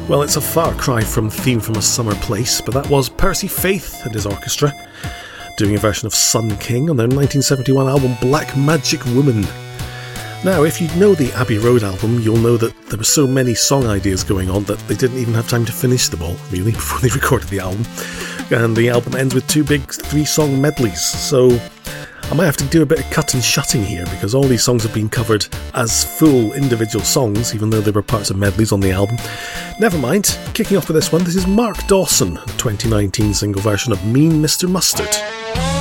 Well, it's a far cry from Theme from a Summer Place, but that was Percy Faith and his orchestra doing a version of Sun King on their 1971 album Black Magic Woman. Now, if you know the Abbey Road album, you'll know that there were so many song ideas going on that they didn't even have time to finish them all, really, before they recorded the album. And the album ends with 2 big 3-song medleys, so I might have to do a bit of cut and shutting here, because all these songs have been covered as full individual songs, even though they were parts of medleys on the album. Never mind, kicking off with this one, this is Mark Dawson, the 2019 single version of Mean Mr. Mustard.